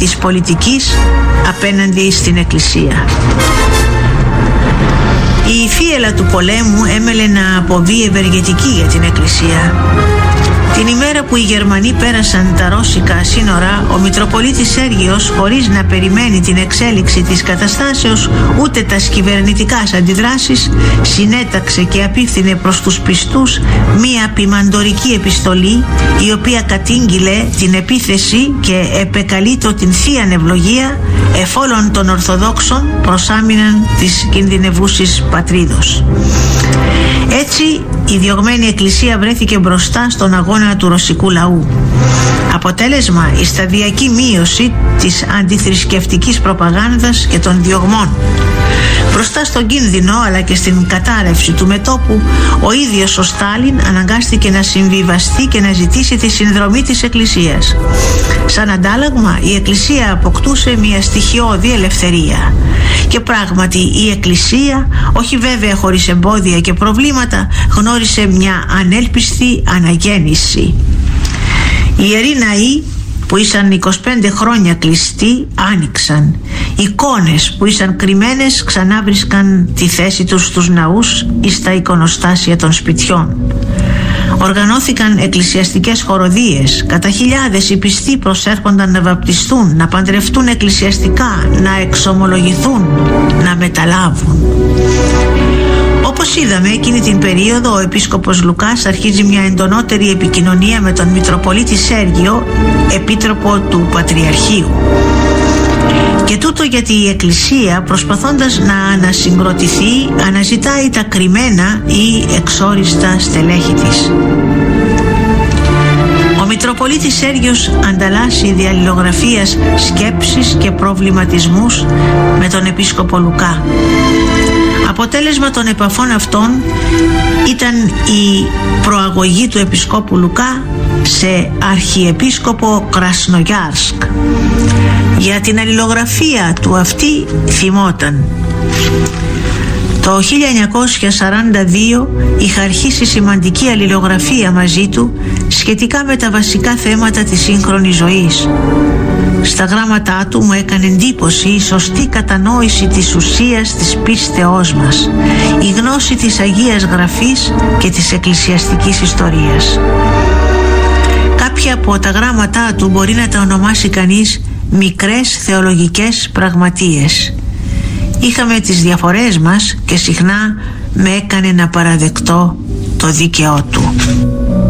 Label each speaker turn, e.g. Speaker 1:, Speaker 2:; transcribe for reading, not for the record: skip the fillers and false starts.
Speaker 1: της πολιτικής απέναντι στην Εκκλησία. Η θύελλα του πολέμου έμελε να αποβεί ευεργετική για την Εκκλησία. Την ημέρα που οι Γερμανοί πέρασαν τα ρώσικα σύνορα, ο Μητροπολίτης Σέργιος, χωρίς να περιμένει την εξέλιξη της καταστάσεως ούτε τας κυβερνητικάς αντιδράσεις, συνέταξε και απίφθινε προς τους πιστούς μία ποιμαντορική επιστολή, η οποία κατήγγειλε την επίθεση και επεκαλείτο την Θείαν Ευλογία εφόλων των Ορθοδόξων προς άμυναν της κινδυνευούσης πατρίδος. Έτσι η διωγμένη Εκκλησία βρέθηκε μπροστά στον αγώνα του ρωσικού λαού. Αποτέλεσμα, η σταδιακή μείωση της αντιθρησκευτικής προπαγάνδας και των διωγμών. Μπροστά στον κίνδυνο αλλά και στην κατάρρευση του μετώπου, ο ίδιος ο Στάλιν αναγκάστηκε να συμβιβαστεί και να ζητήσει τη συνδρομή της Εκκλησίας. Σαν αντάλλαγμα, η Εκκλησία αποκτούσε μια στοιχειώδη ελευθερία. Και πράγματι η Εκκλησία, όχι βέβαια χωρίς εμπόδια και προβλήματα, γνώρισε μια ανέλπιστη αναγέννηση. Οι ιεροί ναοί που ήσαν 25 χρόνια κλειστοί άνοιξαν. Εικόνες που ήσαν κρυμμένες ξανά βρίσκαν τη θέση τους στους ναούς ή στα εικονοστάσια των σπιτιών. Οργανώθηκαν εκκλησιαστικές χοροδίες. Κατά χιλιάδες οι πιστοί προσέρχονταν να βαπτιστούν, να παντρευτούν εκκλησιαστικά, να εξομολογηθούν, να μεταλάβουν. Όπως είδαμε, εκείνη την περίοδο ο Επίσκοπος Λουκάς αρχίζει μια εντονότερη επικοινωνία με τον Μητροπολίτη Σέργιο, επίτροπο του Πατριαρχείου. Και τούτο γιατί η Εκκλησία, προσπαθώντας να ανασυγκροτηθεί, αναζητάει τα κρυμμένα ή εξόριστα στελέχη της. Ο Μητροπολίτης Σέργιος ανταλλάσσει διαλληλογραφίας σκέψεις και προβληματισμούς με τον Επίσκοπο Λουκά. Αποτέλεσμα των επαφών αυτών ήταν η προαγωγή του Επισκόπου Λουκά σε Αρχιεπίσκοπο Κρασνογιάρσκ. Για την αλληλογραφία του αυτή θυμόταν: το 1942 είχα αρχίσει σημαντική αλληλογραφία μαζί του σχετικά με τα βασικά θέματα της σύγχρονης ζωής. Στα γράμματά του μου έκανε εντύπωση η σωστή κατανόηση της ουσίας της πίστεώς μας, η γνώση της Αγίας Γραφής και της εκκλησιαστικής ιστορίας. Κάποια από τα γράμματά του μπορεί να τα ονομάσει κανείς μικρές θεολογικές πραγματείες. Είχαμε τις διαφορές μας και συχνά με έκανε να παραδεκτώ το δίκαιό του.